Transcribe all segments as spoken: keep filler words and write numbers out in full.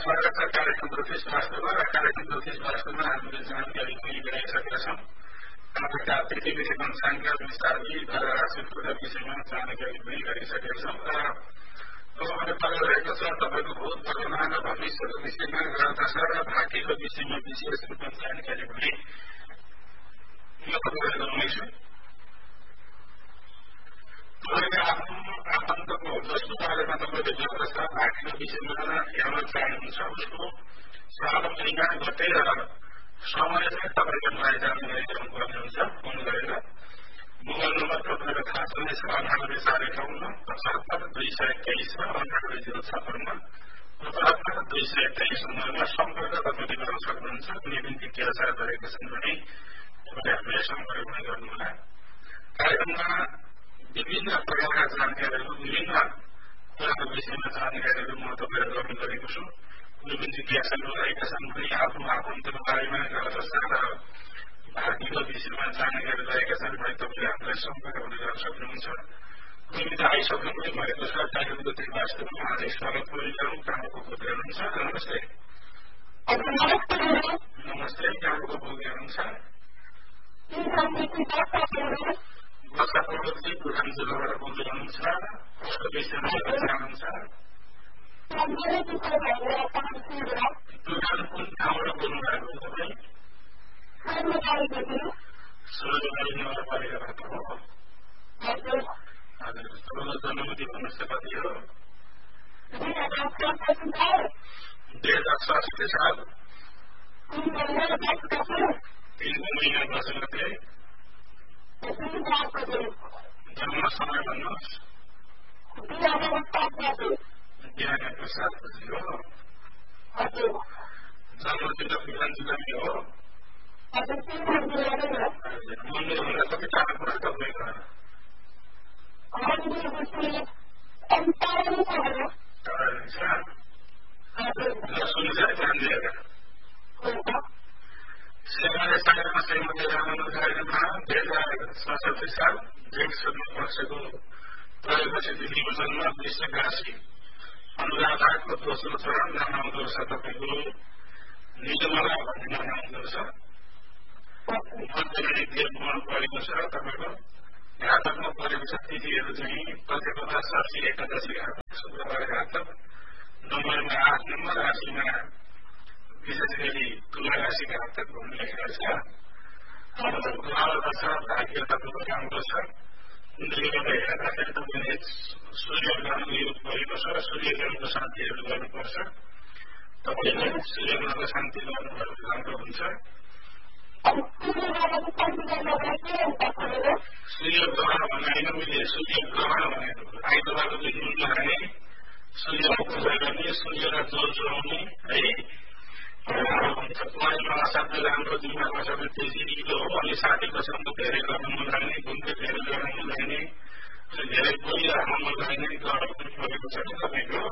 स्वागत छ कार्यक्रम ज्योतिष शास्त्रमा र कार्यक्रम ज्योतिष शास्त्रमा हामीले जानकारी पनि गराइसकेका छौँ। आजका पृथ्वी पंचाङ्ग विस्तारले धराराशिको विषयमा जानकारी पनि गरिसकेका छौँ र तपाईँले तल रहेको छ तपाईँको भूत वर्तमान र भविष्यको विषयमा ग्रहदशा र भाग्यको विषयमा विशेष रूपमा जानकारी पनि म तपाईँलाई गराउनेछु। तपाईँले आफ्नो आफन्तको जसको बारेमा तपाईँले ग्रहदशा भाग्यको विषयमा हेर्न चाहनुहुन्छ उसको साल महिना गते र समय चाहिँ तपाईँले मलाई जानकारी गराउनुपर्ने हुन्छ। फोन गरेर मोबाइल नम्बर तपाईँलाई थाहा छँदैछ अन्ठानब्बे चार एकाउन्न पचहत्तर दुई सय तेइस र अन्ठानब्बे जिरो छप्पन्न पचहत्तर दुई सय तेइस नम्बरमा सम्पर्क तपाईँले गर्न सक्नुहुन्छ। कुनै पनि जिज्ञासा गरेका छन् भने तपाईँले हामीलाई सम्पर्क पनि गर्नुहोला। कार्यक्रममा विभिन्न प्रकारका जानकारीहरू विभिन्न कुराको विषयमा जानकारीहरू म तपाईँलाई गर्ने गरेको छु। कुनै पनि जिज्ञासाहरू रहेका छन् भने आफ्नो आफन्तको बारेमा ग्रहदशा र भाग्यको विषयमा जानकारी रहेका छन् भने तपाईँले हामीलाई सम्पर्क पनि गर्न सक्नुहुन्छ। कुनै पनि आइसक्नु पनि भएको छ कार्यक्रमको त्यो वास्तवमा आजै स्वागत पनि गरौँ। कहाँको बोल्दै हुनुहुन्छ? नमस्ते। नमस्ते, कहाँको बोल्दै हुनुहुन्छ? बच्चा प्रवृत्ति बुढान जिल्लाबाट बोल्दै हुनुहुन्छ। कसको विषयमा चाहनुहुन्छ? बुढान कुन ठाउँबाट बोल्नु भएको तपाईँ? सोह्रबारी नगरपालिकाबाट हो। हजुर, तपाईँको जन्ममिति भन्नुहोस् त कति हो? दुई हजार सडसठी साल तिन महिना दस गते। जन्म समय भन्नुहोस्। बिहानको सात बजी हो। जन्म जिल्ला बिहान जिल्लामै हो। मन्दिरभन्दा कति टाढा पर्छ तपाईँको? सुन्नुहोस् है ध्यान दिएर। सेवाले सागरमा श्रीमती रामानन्द कार्यक्रममा दुई हजार सडसठी साल जेठ शुक्ल पक्षको त्रयोदशी तिथिको जन्म वृश्चिक राशि अनुराधाको दोस्रो चरण नाम आउँदो रहेछ तपाईँको निर्मला भन्ने नाम आउँदो रहेछ। मध्यगणित देवगुण परेको छ तपाईँको। घातकमा परेको छ तिथिहरू चाहिँ प्रतिपदा षष्ठी एकादशी घातक शुक्रबार घातक नम्बरमा आठ नम्बर राशिमा विशेष गरी तुला राशि घातक भन्ने लेखेको छ। ग्रहदशा भाग्य तपाईँको राम्रो छ। कुण्डलीबाट हेर्दाखेरि तपाईँले सूर्य ग्रहण योग परेको छ र सूर्य ग्रहणको शान्तिहरू गर्नुपर्छ। तपाईँले सूर्य ग्रहणको शान्ति गर्नुभयो राम्रो हुन्छ। सूर्य ग्रहण भन्नाले मैले सूर्य ग्रहण भनेको आइतबारको दिन नुन नखाने, सूर्यको पूजा गर्ने, सूर्यलाई जल चढाउने है महिना असाध्यै राम्रो दिनमा कसैले तेजिलो हो। अनि साथी कसैको धेरै गर्न मन लाग्ने, घुम्दै धेरै गर्न मन लाग्ने, धेरै बोलिरहन मन लाग्ने ग्रहहरू पनि परेको छ नि तपाईँको।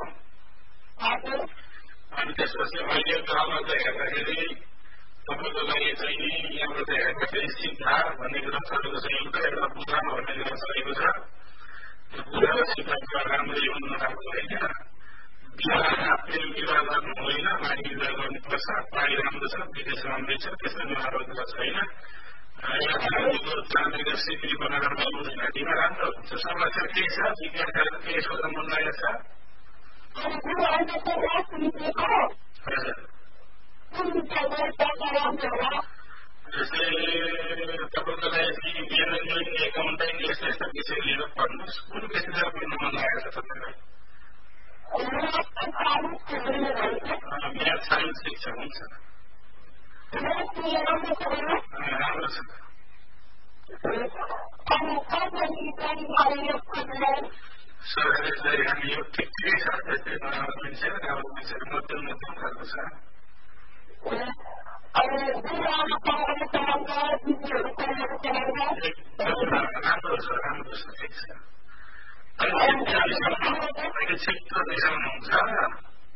अनि त्यसपछि अहिले ग्रहमा चाहिँ हेर्दाखेरि तपाईँको लागि चाहिँ नि यहाँबाट हेर्दाखेरि सिद्धा भन्ने ग्रह चलेको छ एउटा, एउटा बुधा भन्ने ग्रह चलेको छ। त्यो बुधा र सिद्धाको राम्रै हुन थाल्छ होइन। विवाह प्रेम विवाह गर्नु होइन, बानी विवाह गर्नुपर्छ। पानी राम्रो छ, विदेश राम्रै छ, त्यसैले आरोग्य छैन। चाँदीको सिक्री बनाएर बनाउनु घाँटीमा राम्रो हुन्छ। समस्या केही छ? जिज्ञासाहरू केही सोध्न मन लागेको छ? जस्तै तपाईँको लागि म्यानेजमेन्ट एकाउन्टिङ यस्ता यस्ता विषय लिएर पढ्नुहोस्। कुन विषयमा पढ्न मन लागेको छ तपाईँलाई? म्याथ साइन्स शिक्षा हुन्छ राम्रो छ। सरकारले हामी यो ठिक ठिकै छ, त्यस्तै नराम्रो पनि छैन, राम्रो पनि छैन, मध्यम मध्यम खालको छ। राम्रो छ, राम्रो छ, ठिक छ। अहिले क्षेत्र दिशामा हुन्छ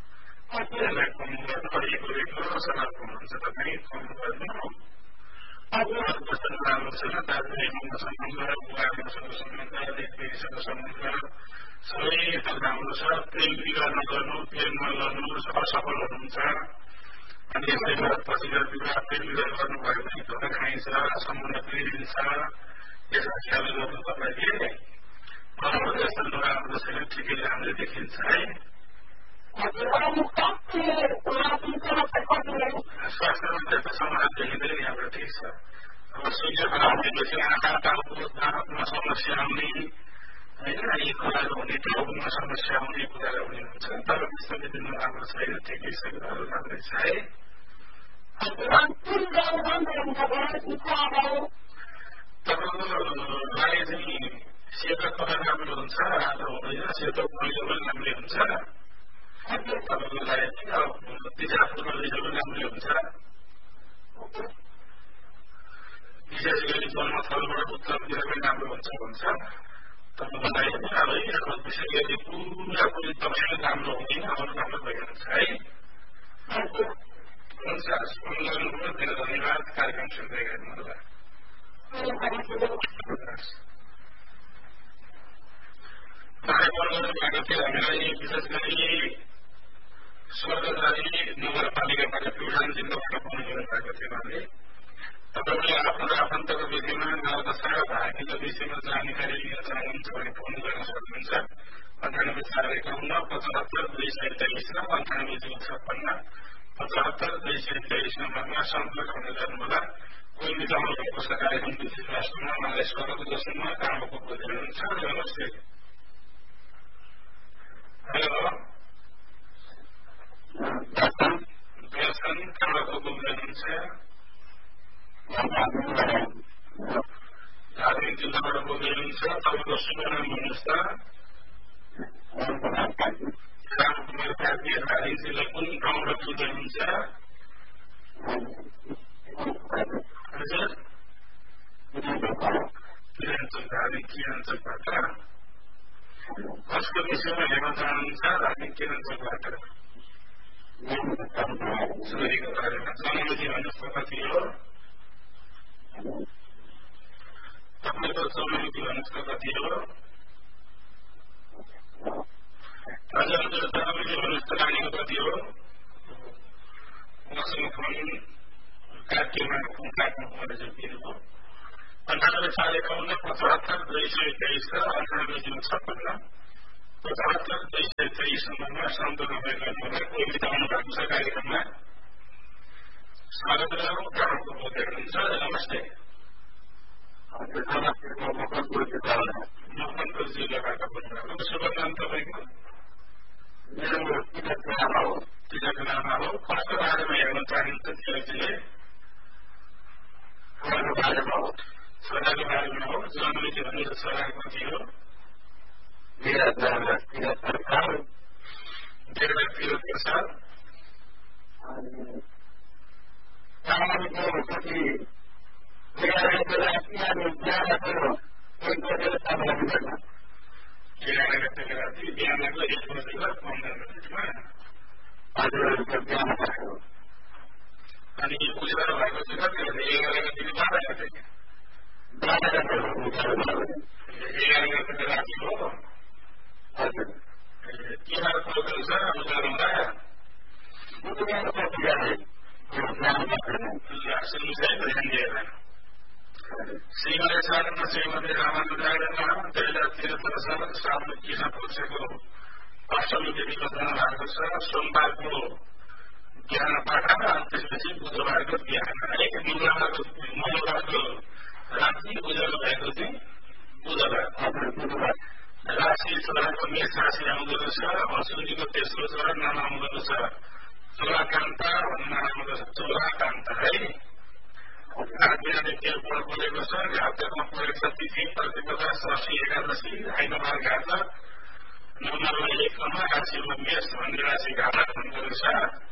त्यसलाई कम गर्नु, अलिक गरेको सरकार कमाउनुहुन्छ तपाईँ कम गर्नु। कस्तो राम्रो छैन दार्जिलिङको सम्बन्ध बुवासँग सम्बन्ध देशसँग सम्बन्ध सबै थप राम्रो छ प्रेम विवाह नगर्नु प्रेम नगर्नु असफल हुनुहुन्छ अनि यसैमा पछि गएर विवाह प्रेम विवाह गर्नुभयो भने धोका खाइन्छ सम्बन्ध बिग्रिन्छ यसमा ख्याल गर्नु तपाईँले अरू यस्तो नराम्रो छैन ठिकै राम्रै देखिन्छ है स्वास्थ्यमा त्यस्तो समाधान देखिँदैन हाम्रो ठिक छ अब सूर्य खराब भएपछि आँखा टाउको दाँतमा समस्या आउने होइन यी कुराहरू हुने टाउकोमा समस्या आउने कुराहरू हुने हुन्छ तर त्यस्तो विधि नराम्रो छैन ठिकै छ कुराहरू राम्रै छ है तपाईँलाई चाहिँ सेतो कलर राम्रो हुन्छ रातो हुँदैन सेतो मैलो पनि राम्रै हुन्छ तपाईँको लागि तिजा फुलको रिजल्ट पनि राम्रै हुन्छ विशेष गरी जन्मस्थलबाट उत्तरतिर पनि राम्रो हुन्छ भन्छ तपाईँको लागि पनि अब है विशेष गरी पुरापुरी तपाईँले राम्रो हुँदैन अरू राम्रो भइरहन्छ है हुन्छ फोन गर्नुभयो धेरै धन्यवाद कार्यक्रम सुन्दै गर्नुहोला तपाईँ फोन गर्नुभएको थियो हामीलाई विशेष गरी स्वर्गदारी नगरपालिकाबाट प्युठान जिल्लाबाट फोन गर्नुभएको थियो उहाँले तपाईँले आफ्नो आफन्तको विषयमा नवदशा भागीको विषयमा जानकारी लिन चाहनुहुन्छ भने फोन गर्न सक्नुहुन्छ अन्ठानब्बे चार एकाउन्न पचहत्तर दुई सय तेइस र अन्ठानब्बे दुई छप्पन्न पचहत्तर दुई सय तेइस नम्बरमा सम्पर्क हुने गर्नुहोला कोही मिलाउनु भएको छ कार्यक्रम विशेष राष्ट्रमा उहाँलाई स्वागत गर्छौँ कामको खोजी हुनुहुन्छ नमस्ते हेलो दर्शन कामको बोल्दै हुनुहुन्छ धार्मिक जिल्लाबाट बोल्दै हुनुहुन्छ तपाईँको शुभ नाम भन्नुहोस् त रामकुमार कार्की धार्मिक जिल्ला कुन ठाउँबाट बोल्दै हुनुहुन्छ हजुर किराञ्चल धार्मिक किराञ्चलबाट कसको विषयमा हेर्न चाहनुहुन्छ धार्मिक किराञ्चलबाट छोरीको बारेमा जन्ममिति भन्नुहोस् त कति हो तपाईँको जन्ममिति भन्नुहोस् त कति हो हजुर हजुर जन्ममिति भन्नुहोस् त नानीको कति हो उहाँसँग फोन काटिएमा फोन काट्नु पर्ने चाहिँ के हो अन्ठानब्बे चार एकाउन्न पचहत्तर दुई सय तेइस र अन्ठानब्बे दुई छप्पन्न पचहत्तर दुई सय तेइस नम्बरमा सम्पर्क गर्नुहोला कोही बिताउनु भएको छ कार्यक्रममा स्वागत गरौँ कामको बोल्दै हुनुहुन्छ नमस्ते मकनपुर जिल्लाबाट बोल्नुभएको शुभ नाम तपाईँको तिलक लामा हो कसको बारेमा हेर्न चाहनुहुन्छ तिलकजीले छोराको बारेमा हो जन्ममिति भन्नुहुन्छ छोराको कति हो डेढ लाख तिरहत्तर साल एघार गते राति बिहान लाग्दा एक बजेको पन्ध्र मिनटमा अनि उज्यालो भएको चाहिँ कति हो एघार गते बाह्र गते एघार गते राति हो तिहार प्रोग्राम छ उज्यालोमा सुन्नुहोस् है ध्यान दिएर श्रीमती साधनमा श्रीमती रामानुजामा दुई हजार त्रिहत्तर साल श्रावण कृष्ण पक्षको अष्टमी देवीको जन्म भएको छ सोमबारको बिहान पाठ त्यसपछि बुधबारको बिहान है मंगलबारको मंगलबारको राति उज्यालो भएको चाहिँ बुधबार राशि छोराको मेष राशि आउँदो रहेछ अश्विनीको तेस्रो छोरा नाम आउँदो रहेछ चोलाकान्ता भन्ने नाम आउँदो रहेछ चोलाकान्ता है बिहान तेल पढ बोलेको छ घातमा परेको छ तिथि प्रतिपदा षष्ठी एकादशी आइतबार घात नम्बरमा एकमा राशिमा मेष भन्ने राशि घात हुँदो रहेछ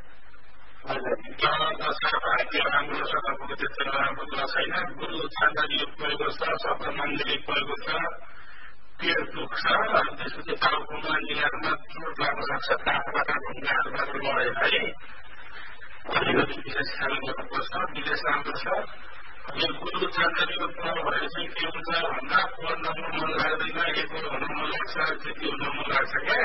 दशा भाग्य राम्रो छ तपाईँको त्यस्तो नराम्रो कुरा छैन गुरु चाँदानी परेको छ सप्त मण्डली परेको छ पेट दुख्छ त्यसपछि टाउकोमा निधारमा चोट लाग्न सक्छ काखबाट ढुङ्गाहरूबाट लड्यो है अलिकति विशेष ख्याल गर्नुपर्छ विदेश राम्रो छ अनि गुरु चाँदनीको पर भएर चाहिँ के हुन्छ भन्दा पर नम्बर मन लाग्दैन, एक हुन मन लाग्छ, त्यति हुन मन लाग्छ क्या।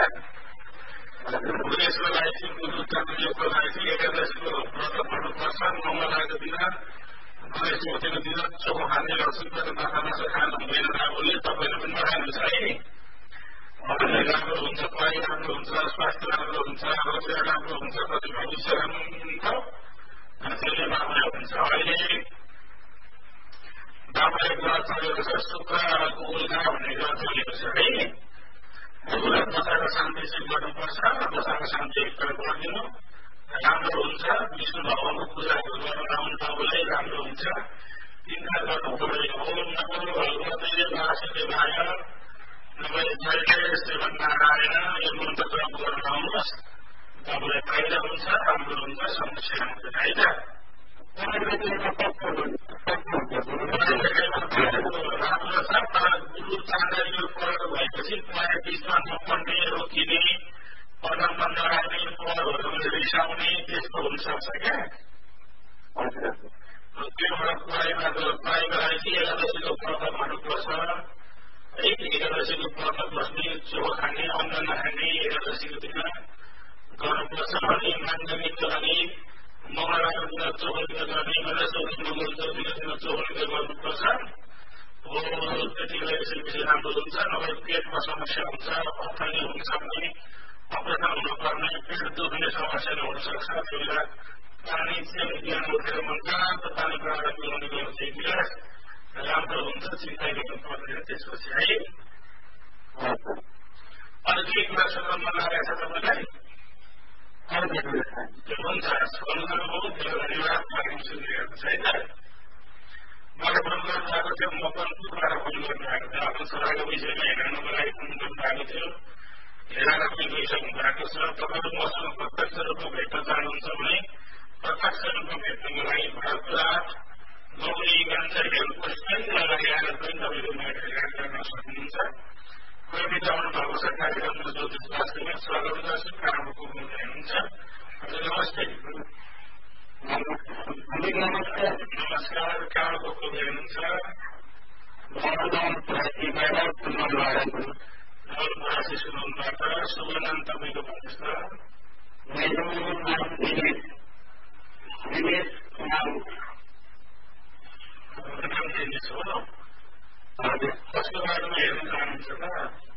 यसको लागि चाहिँ गुरु चाँदनीको लागि चाहिँ एकादशीको व्रत गर्नुपर्छ। मङ्गल लागेको दिन गणेश चौथीको दिन चोखो खाने लक्ष्मी पनि माछा मासु खानु हुँदैन राम्रोले, तपाईँले पनि नखानुहुन्छ है। राम्रो हुन्छ, पढाइ राम्रो हुन्छ, स्वास्थ्य राम्रो हुन्छ, रोजगार राम्रो हुन्छ, कति भविष्य राम्रो हुन्छ, त्यसले राम्रो हुन्छ। अहिले दामाले ग्रह चलेको छ, शुक्रको उल्का भन्ने ग्रह चलेको छ है। उसलाई दशाको शान्ति चाहिँ गर्नुपर्छ, दशाको शान्ति एकपल्ट गरिदिनु राम्रो हुन्छ। विष्णु भगवानको पूजाहरू गर्न आउनु तपाईँलाई राम्रो हुन्छ। तिनका गर्नु पर्दैन। ओम नमो भगवते वासुदेवाय नमः जय श्रीमन्नारायण यो मन्त्र जप गर्न आउनुहोस्, तपाईँलाई फाइदा हुन्छ, राम्रो हुन्छ, समस्या हुँदैन है त। राम्रो छ तर गुरु चाँदनीको फरक भएपछि तपाईँ बिचमा नपढ्ने, रोकिने, पढ्न मन नराख्ने, पढहरू रिसाउने त्यस्तो हुनसक्छ क्या। त्योबाट पढाइमा पढाइको लागि चाहिँ एकादशीको व्रत गर्नुपर्छ है। एकादशीको व्रत बस्ने, चोखो खाने, अन्न नखाने एकादशीको दिन गर्नुपर्छ। अनि मान्छेको लागि मङ्गलबारको दिन चोखो गर्ने, गणेशको मङ्गल चौथीको दिन चोखो गर्नुपर्छ। हो त्यति गरेपछि राम्रो हुन्छ। नभए पेटमा समस्या हुन्छ, पथरी हुन सक्ने, अपरेसन हुनुपर्ने, पेट दुख्ने समस्याहरू हुनसक्छ। त्यो बेला पानी चाहिँ बिहान उठेर मजाको पानी बनाएर पिउनु गयो चाहिँ गिलास राम्रो हुन्छ, चिन्ता गर्नु पर्दैन त्यसपछि है। अरू केही कुरा सोध्न मन लागेको छ तपाईँलाई? हुन्छ, सोध्नुभयो, धेरै धन्यवाद। मलाई सुनिरहेको छ है त। मलाई फोन गर्नु भएको थियो, म पनि कुराबाट फोन गर्नु भएको थियो। आफ्नो छोराको विषयमा हेर्नको लागि फोन गर्नु भएको थियो। हेरेर पनि गइसक्नु भएको छ। तपाईँले मसँग प्रत्यक्ष रूपमा भेट्न चाहनुहुन्छ भने प्रत्यक्ष रूपमा भेट्नको लागि भरतपुर गौरी गान्जा हेल्पपोस्टमै लगाएर पनि तपाईँले भेट गर्न सक्नुहुन्छ। कोही पनि आउनु भएको छ कार्यक्रमको ज्योतिष शास्त्रमा स्वागत गर्छु। कहाँको पुग्नु हुनुहुन्छ? हजुर नमस्ते। नमस्कार। नमस्कार। कहाँको पुग्नु हुनुहुन्छ? नवलपरासी सुनाउनुबाट शुभ नाम तपाईँको भन्नुहोस् त। मेरो नाम दिनेश दिनेश नाम दिनेश हो। हजुर कसको बारेमा हेर्न चाहनुहुन्छ त?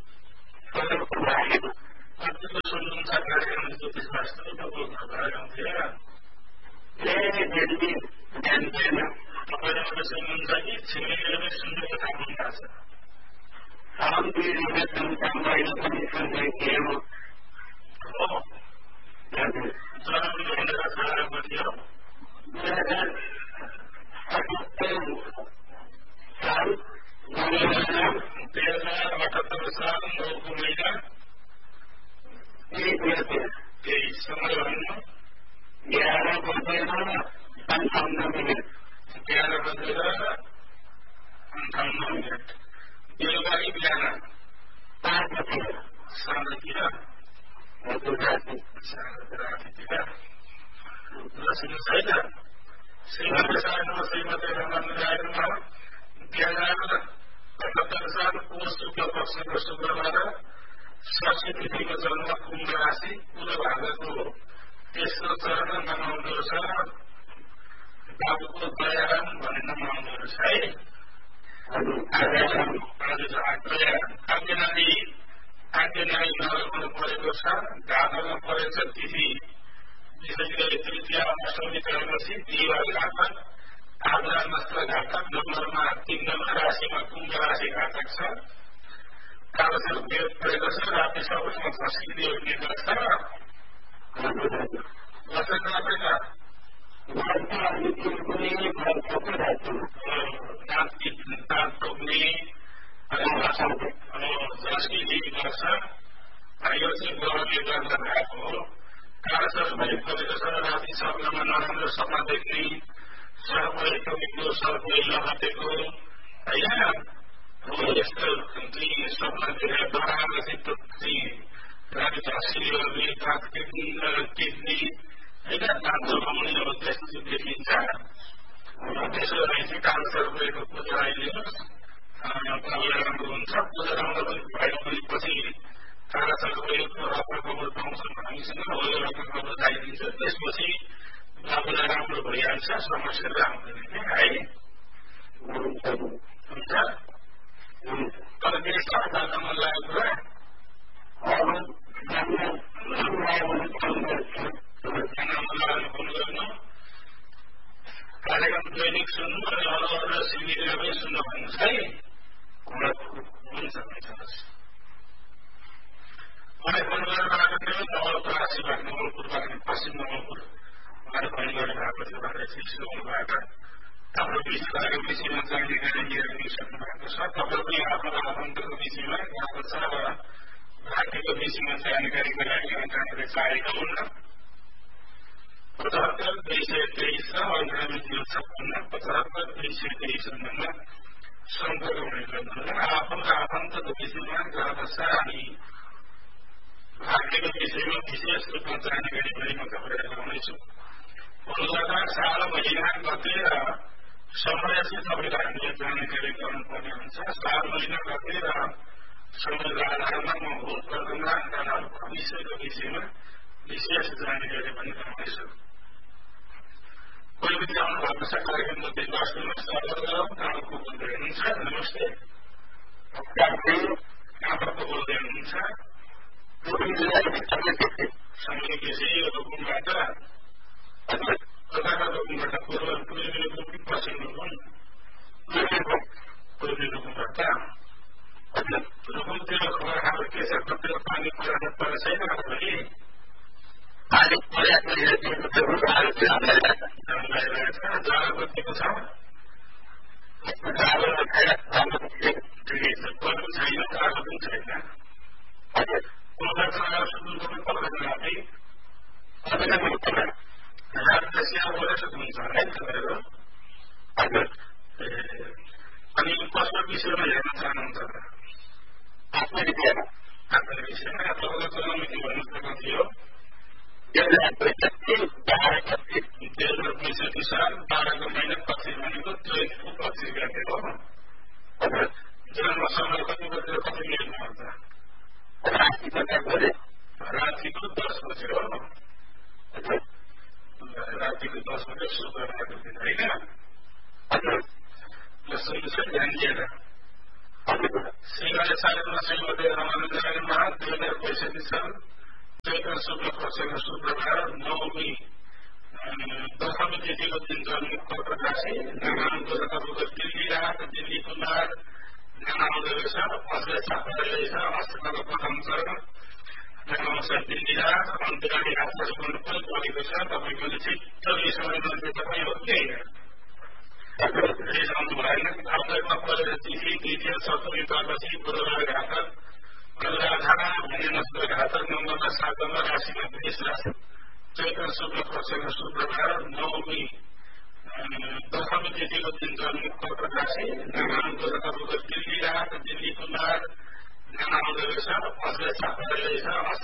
कतिको सुन्नुहुन्छ कार्यक्रम ज्योतिष शास्त्र? तपाईँको कार्यक्रम थियो तपाईँले मात्रै सुन्नुहुन्छ कि छिमेकीले पनि सुन्नुको थाल्नु भएको छ? जन्म भनेर साराको थियो तेह्र अठहत्तर साल नौको महिना तेइस समय भन्नु ग्यारह बजेर अन्ठाउन्न मिनट ग्यारह बजेर अन्ठाउन्न मिनट बेलुका कि बिहान पाँच बजेर साँझतिर रातितिर सुन्नुहोस् है त। श्रीमती साहबमा श्रीमती रमनरायमा ग्यारह अठहत्तर साल पुष शुक्ल पक्षको शुक्रबार षष्ठी तिथिको जन्म कुम्भ राशि पूर्व भागको तेस्रो चरण मनाउँदो रहेछ। बाबुको दयाराम भनेर मनाउँदो रहेछ है। आज्ञानाली आज्ञानाली नगर्नु परेको छ। घाटमा परेछ तिथि विशेष गरी तृतीय अष्टमी त्रयोदशी बिहिबार घातक आधार नस्त्र घातक नम्बरमा तीन नम्बर राशिमा कुम्भ राशि घातक छ। कालसर भेद परेको छ। राति सबैमा खस्किने हुने गर्छ। वचन नपेका दाँत टोक्ने झस्किने गर्छ। यो चाहिँ ग्रहले गर्दा भएको हो। कालसर भेद परेको छ। राति सपनामा नराम्रो सपना देख्ने, सर्पले टोकेको, सर्पले लहटेको होइन यस्तो सपना देखेर डराएर चाहिँ राति झस्किने गर्ने, दाँत टिप्ने टिप्ने होइन दाँत जोगाउने अब त्यस्तो देखिन्छ। त्यसो भने चाहिँ कागज रुपियाँको पूजा लगाइदिनुहोस्, तपाईँलाई राम्रो हुन्छ। पूजा राम्रो भएन भने पछि कागज रुपियाँको रत्न कवर पाउँछन् हामीसँग, हो यो रत्न कवर लगाइदिन्छ, त्यसपछि तपाईँलाई राम्रो भइहाल्छ, समस्याहरू आउँदैन है। हुन्छ तर केही सहायता मन लागेको कुरा फोन गर्नु, कार्यक्रम दैनिक सुन्नु अनि अरू अरू सिमिरमा पनि सुन्नु भन्नुहोस् है। हुन्छ हुन्छ मलाई फोन गरेर नवलपरासीबाट नवलपुरबाट पश्चिम नवलपुर उहाँले फोन गर्नुभएको थियो भनेर सिक्नुभएको हाम्रो विषयको विषयमा जानकारी लिएर सक्नु भएको छ। तपाईँ पनि आफ्नो आफन्तको विषयमा गएको छ र भाग्यको विषयमा जानकारीको लागि जानकारी चाहेका हुन्। पचहत्तर दुई सय तेइस र अन्ठानब्बे जिरो छप्पन्न पचहत्तर दुई सय तेइस नम्बरमा सम्पर्क हुने गर्नुहुन्न। आफ्नो आफन्तको विषयमा गएको छ अनि भाग्यको विषयमा विशेष रूपमा जानकारी पनि म तपाईँलाई लगाउनेछु। फोन गर्दा साल महिना गते र समय चाहिँ तपाईँलाई हामीले जानकारी गर्नुपर्ने हुन्छ। साल महिना गते र समयको आधारमा म भोट गर्नमा र भविष्यको विषयमा विशेष जानकारी पनि गराउनेछु। कोही पनि आउनु भएको छ कार्यक्रममा विश्वास गर्नुहोस्, स्वागत गरौँ। कहाँबाट बोल्दै हुनुहुन्छ? नमस्ते। कहाँबाट बोल्दै हुनुहुन्छ? समय केसी रुकुमबाट कताका रुकुमबाट पूर्व पूर्वी रुकुम पश्चिम रुकुम पूर्वी रुकुमबाट रुकुमतिर खबर खाएर के छ? कतिको पानी परेर परेको छैन भने पानी परेको जरा कतिको छ? ठिकै छ, परेको छैन, जाडो पनि छैन। अनि कसको विषयमा हेर्न चाहनुहुन्छ? आफ्नो विषयमा आफ्नो विषयमा तपाईँको जन्ममिति भन्नु पर्ने थियो दुई हजार पैँसठी साल बाह्रको महिना पच्चिस भनेको चैतको पच्चिस गते हो। जन्म समय कति बजेर कति मिनटमा हुन्छ? रातिको दस बजे हो। रातिको दस बजे शुक्रबारको दिन होइन? सुन्नुहोस् है ध्यान दिएर। सिंहले सालमा श्रीमती रामानुजनमा दुई हजार पैँसठी साल चैत्र शुक्ल पक्षको शुक्रबार नवमी दशमी तिथिको दिन जन्मेको कर्कट राशि नामाङ्को तपाईँको दिल्ली रात दिल्ली कुमार नामाउँदो रहेछ। अझै सापले रहेछ अष्टको प्रथम चरण नामाउँछ दिल्ली रात अन्तर्राष्ट्रिय राष्ट्र पनि परेको छ। तपाईँको चित्त विषयमा तपाईँ हो कि रिसाउनु भएन। आपमा परेर तिथि द्वितीय सप्तमी तर्पछि बुधबार घातक राधा भन्ने नस्ल घातक नम्बरमा सातमा राशिमा वृष राशि चैत्र शुक्ल पक्षको शुक्रबार नवमी दशमी तिथिको दिन जन्मेको कर्कट राशि नामाङ्को तपाईँको दिल्ली रात दिल्ली कुमार नामाउँदो रहेछ। अझै सापले रहेछ